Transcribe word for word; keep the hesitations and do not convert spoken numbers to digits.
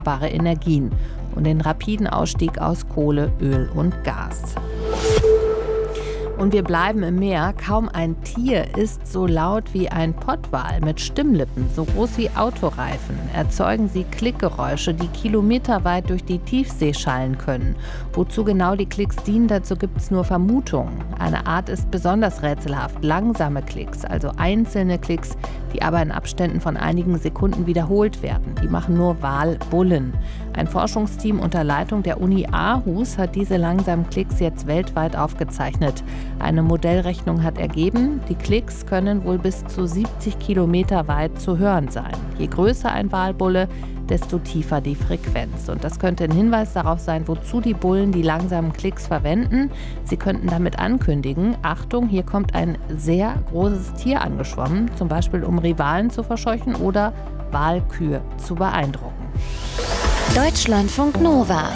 erneuerbare Energien und den rapiden Ausstieg aus Kohle, Öl und Gas. Und wir bleiben im Meer. Kaum ein Tier ist so laut wie ein Pottwal mit Stimmlippen, so groß wie Autoreifen. Erzeugen sie Klickgeräusche, die kilometerweit durch die Tiefsee schallen können. Wozu genau die Klicks dienen, dazu gibt es nur Vermutungen. Eine Art ist besonders rätselhaft, langsame Klicks, also einzelne Klicks, die aber in Abständen von einigen Sekunden wiederholt werden. Die machen nur Walbullen. Ein Forschungsteam unter Leitung der Uni Aarhus hat diese langsamen Klicks jetzt weltweit aufgezeichnet. Eine Modellrechnung hat ergeben, die Klicks können wohl bis zu siebzig Kilometer weit zu hören sein. Je größer ein Walbulle, desto tiefer die Frequenz. Und das könnte ein Hinweis darauf sein, wozu die Bullen die langsamen Klicks verwenden. Sie könnten damit ankündigen, Achtung, hier kommt ein sehr großes Tier angeschwommen, zum Beispiel um Rivalen zu verscheuchen oder Walkühe zu beeindrucken. Deutschlandfunk Nova